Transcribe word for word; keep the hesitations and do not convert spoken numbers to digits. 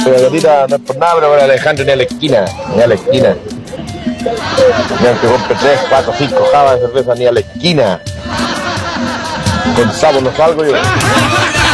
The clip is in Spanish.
La gatita no es por nada, pero con Alejandro ni a la esquina, ni a la esquina. Ni aunque compre tres, cuatro, cinco jabas de cerveza, ni a la esquina. Con sapo no salgo yo.